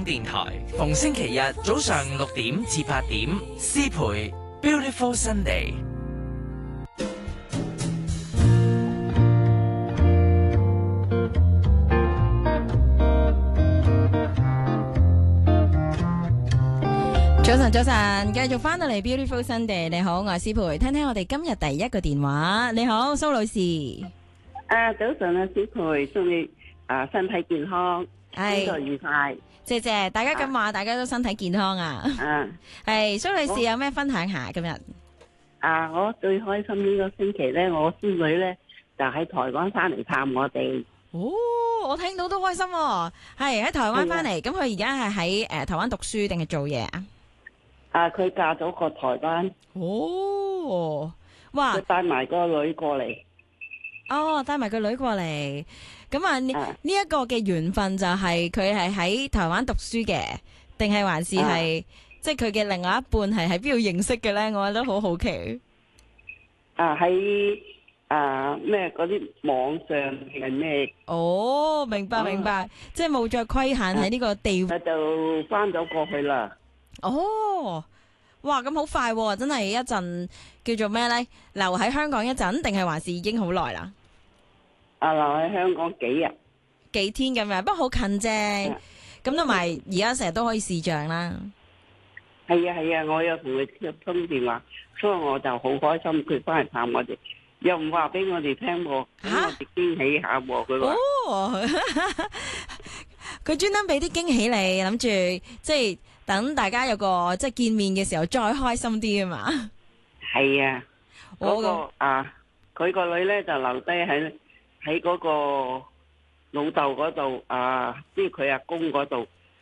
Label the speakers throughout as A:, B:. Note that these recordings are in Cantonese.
A: 港電台，逢星期日早上6點至8點，詩培 Beautiful Sunday。
B: 早晨，繼續翻到嚟 Beautiful Sunday。你好，我係詩培，聽聽我哋今日第一個電話。你好，蘇女士。
C: 早晨啊，詩培，祝你身體健康，工作愉快。
B: 謝謝大家咁話，大家都身體健康啊。係蘇女士有咩分享下今日？
C: 我最開心呢個星期咧，我孫女咧就喺台灣翻嚟探我哋。
B: 哦，我聽到都開心喎。係喺台灣翻嚟，咁佢而家係喺台灣讀書定係做嘢啊？
C: 佢嫁咗個台灣。
B: 哦，哇！
C: 佢帶埋個女過嚟。
B: 哦，帶埋個女過嚟。咁啊，呢一個嘅緣分就係佢係喺台灣讀書嘅，定係還是係即係佢嘅另外一半係喺邊度認識嘅咧？我覺得好好奇。
C: 喺咩嗰啲網上係咩？
B: 哦，明白明白，即係冇再規限喺呢個地方，
C: 就翻咗過去啦。
B: 哦，哇，咁好快喎！真係一陣叫做咩咧？留喺香港一陣，定係還是已經好耐啦？
C: 留喺香港幾
B: 天咁樣，不過好近啫。咁同埋而家成日都可以視像啦。
C: 係啊，我有同佢通電話，所以我就好開心佢翻嚟探我哋，又唔話俾我哋聽喎，咁我哋驚喜下喎。佢話
B: 哦，佢專登俾啲驚喜你，諗住即係等大家有個即係見面嘅時候再開心啲啊嘛。
C: 係啊，佢個女咧就留低喺嗰個老豆嗰度即係佢阿公嗰度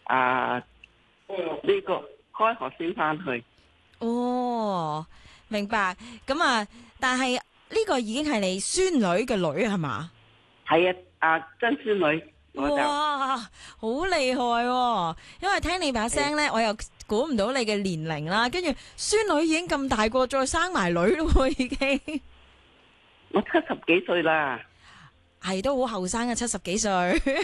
C: 呢個開學先翻去。
B: 哦，明白。咁啊，但係呢個已經係你孫女嘅女係嘛？
C: 係啊，曾孫女。
B: 哇，好厲害喎！因為聽你把聲咧，我又估唔到你嘅年齡啦。跟住孫女已經咁大個，再生埋女咯，已經。
C: 我70幾歲啦。
B: 係都好後生嘅，70幾歲。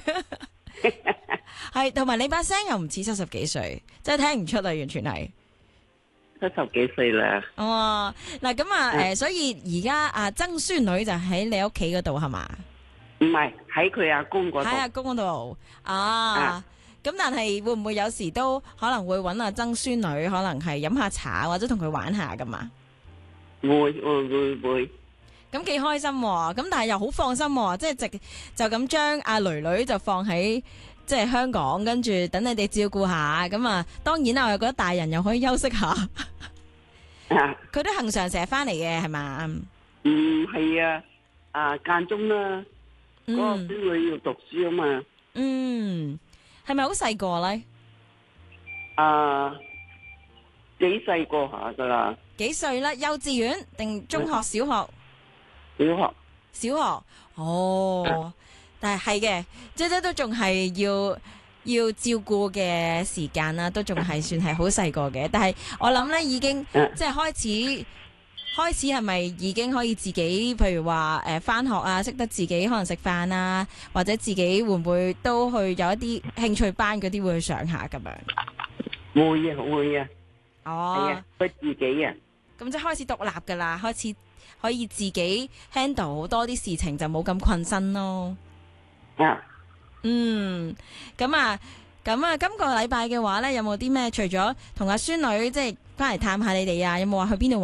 B: 係，同埋你把聲又唔似70幾歲，即係聽唔出啊，完全係
C: 70幾歲啦。
B: 哦，嗱咁啊，所以而家曾孫女就喺你屋企嗰度係嘛？
C: 唔係，喺佢阿公嗰度。
B: 喺阿公嗰度咁但係會唔會有時都可能會揾阿曾孫女，可能係飲下茶或者同佢玩下噶嘛？
C: 會。
B: 咁幾開心喎！咁但係又好放心喎，即係就咁將阿囡囡就放喺即係香港，跟住等你哋照顧下。咁啊，當然啦，我又覺得大人又可以休息下。佢都恒常成日翻嚟嘅係嘛？
C: 係間中啦。嗰個孫女要讀書啊嘛。
B: 係咪好細個咧？
C: 幾細個下噶啦。幾
B: 歲啦？幼稚園定中學、小學？小學。哦，但係嘅，即係都仲係要照顧嘅時間啦，都仲係算係好細個嘅。但係我諗咧，已經即係開始係咪已經可以自己，譬如話返學啊，識得自己可能食飯啊，或者自己會唔會都去有一啲興趣班嗰啲會去上下咁樣？
C: 會啊。
B: 哦。係啊，
C: 佢自己啊。咁
B: 即係開始獨立噶啦，開始可以自己 handle 好多啲事情，就冇咁困身咯。咁今個禮拜嘅話咧，有冇啲咩？除咗同阿孫女即係翻嚟探下你哋啊，有冇話去邊度玩？